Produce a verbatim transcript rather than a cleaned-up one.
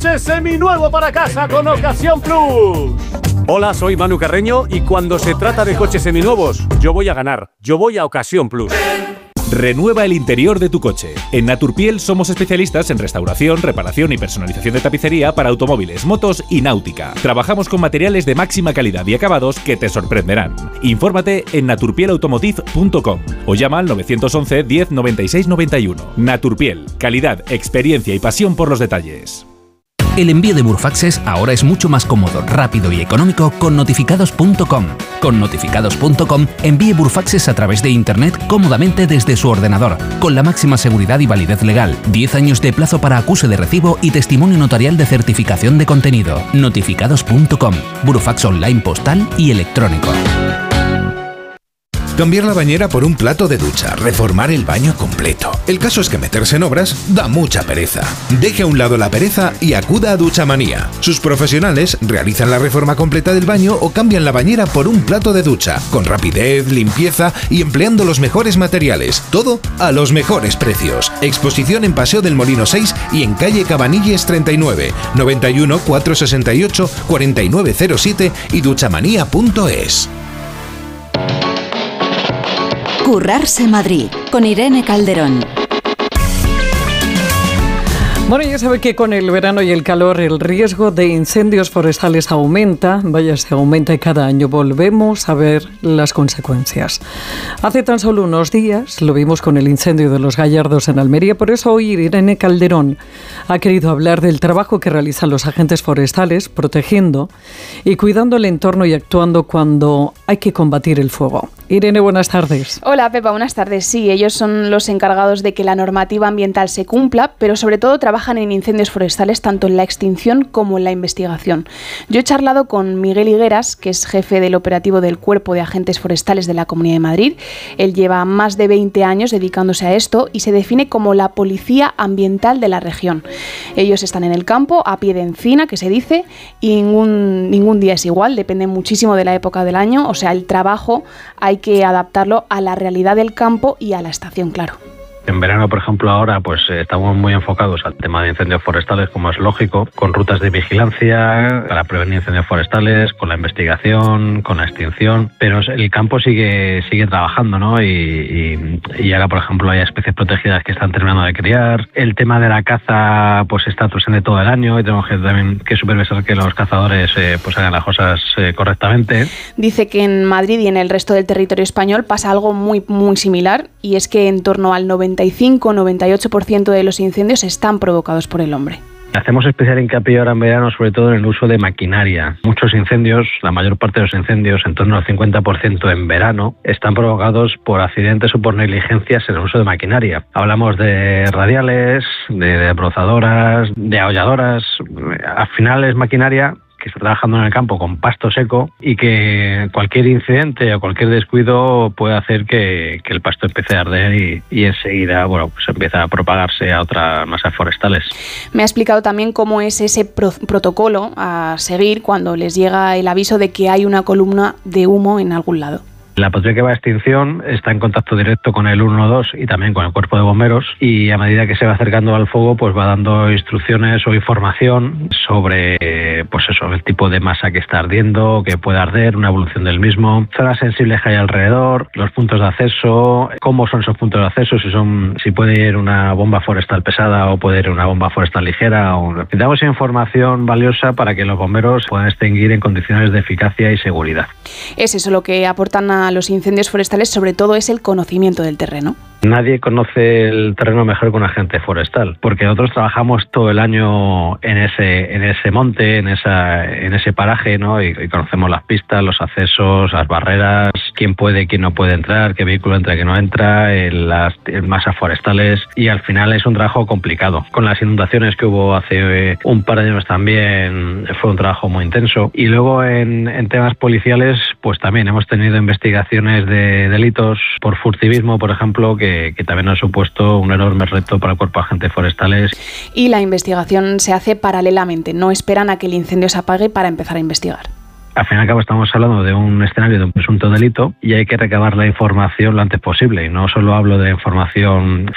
coche seminuevo para casa con Ocasión Plus. Hola, soy Manu Carreño y cuando se trata de coches seminuevos, yo voy a ganar. Yo voy a Ocasión Plus. Renueva el interior de tu coche. En Naturpiel somos especialistas en restauración, reparación y personalización de tapicería para automóviles, motos y náutica. Trabajamos con materiales de máxima calidad y acabados que te sorprenderán. Infórmate en naturpiel automotive punto com o llama al nueve once diez noventa y seis noventa y uno. Naturpiel, calidad, experiencia y pasión por los detalles. El envío de Burfaxes ahora es mucho más cómodo, rápido y económico con notificados punto com. Con notificados punto com envíe Burfaxes a través de Internet cómodamente desde su ordenador, con la máxima seguridad y validez legal, diez años de plazo para acuse de recibo y testimonio notarial de certificación de contenido. notificados punto com, Burfax online postal y electrónico. Cambiar la bañera por un plato de ducha, reformar el baño completo. El caso es que meterse en obras da mucha pereza. Deje a un lado la pereza y acuda a Duchamanía. Sus profesionales realizan la reforma completa del baño o cambian la bañera por un plato de ducha, con rapidez, limpieza y empleando los mejores materiales. Todo a los mejores precios. Exposición en Paseo del Molino seis y en calle Cabanilles treinta y nueve, noventa y uno, cuatrocientos sesenta y ocho, cuarenta y nueve cero siete y duchamanía punto es. Currarse Madrid, con Irene Calderón. Bueno, ya sabe que con el verano y el calor el riesgo de incendios forestales aumenta, vaya, se aumenta y cada año volvemos a ver las consecuencias. Hace tan solo unos días lo vimos con el incendio de los Gallardos en Almería, por eso hoy Irene Calderón ha querido hablar del trabajo que realizan los agentes forestales, protegiendo y cuidando el entorno y actuando cuando hay que combatir el fuego. Irene, buenas tardes. Hola, Pepa, buenas tardes. Sí, ellos son los encargados de que la normativa ambiental se cumpla, pero sobre todo trabajan en incendios forestales tanto en la extinción como en la investigación. Yo he charlado con Miguel Higueras, que es jefe del operativo del Cuerpo de Agentes Forestales de la Comunidad de Madrid. Él lleva más de veinte años dedicándose a esto y se define como la policía ambiental de la región. Ellos están en el campo, a pie de encina, que se dice, y ningún, ningún día es igual, depende muchísimo de la época del año. O sea, el trabajo hay que adaptarlo a la realidad del campo y a la estación, claro. En verano, por ejemplo, ahora pues estamos muy enfocados al tema de incendios forestales, como es lógico, con rutas de vigilancia para prevenir incendios forestales, con la investigación, con la extinción, pero el campo sigue sigue trabajando, ¿no? Y, y, y ahora, por ejemplo, hay especies protegidas que están terminando de criar. El tema de la caza pues está presente todo el año y tenemos que también que supervisar que los cazadores eh, pues hagan las cosas eh, correctamente. Dice que en Madrid y en el resto del territorio español pasa algo muy, muy similar, y es que en torno al noventa y cinco a noventa y ocho por ciento de los incendios están provocados por el hombre. Hacemos especial hincapié ahora en verano, sobre todo en el uso de maquinaria. Muchos incendios, la mayor parte de los incendios, en torno al cincuenta por ciento en verano, están provocados por accidentes o por negligencias en el uso de maquinaria. Hablamos de radiales, de desbrozadoras, de aholladoras. Al final es maquinaria que está trabajando en el campo con pasto seco y que cualquier incidente o cualquier descuido puede hacer que, que el pasto empiece a arder y, y enseguida bueno, pues empieza a propagarse a otras masas forestales. Me ha explicado también cómo es ese pro- protocolo a seguir cuando les llega el aviso de que hay una columna de humo en algún lado. La patrulla que va a extinción está en contacto directo con el uno dos y también con el cuerpo de bomberos, y a medida que se va acercando al fuego pues va dando instrucciones o información sobre pues eso, el tipo de masa que está ardiendo, que puede arder, una evolución del mismo, zonas sensibles que hay alrededor, los puntos de acceso, cómo son esos puntos de acceso, si son si puede ir una bomba forestal pesada o puede ir una bomba forestal ligera. O... Damos información valiosa para que los bomberos puedan extinguir en condiciones de eficacia y seguridad. Es eso lo que aportan a los incendios forestales, sobre todo es el conocimiento del terreno. Nadie conoce el terreno mejor que un agente forestal, porque nosotros trabajamos todo el año en ese en ese monte, en esa en ese paraje, ¿no? Y, y conocemos las pistas, los accesos, las barreras, quién puede, quién no puede entrar, qué vehículo entra, qué no entra, en las en masas forestales, y al final es un trabajo complicado. Con las inundaciones que hubo hace un par de años también fue un trabajo muy intenso. Y luego en, en temas policiales, pues también hemos tenido investigaciones de delitos por furtivismo, por ejemplo, que que también ha supuesto un enorme reto para el Cuerpo de Agentes Forestales. Y la investigación se hace paralelamente, no esperan a que el incendio se apague para empezar a investigar. Al fin y al cabo estamos hablando de un escenario de un presunto delito y hay que recabar la información lo antes posible. Y no solo hablo de información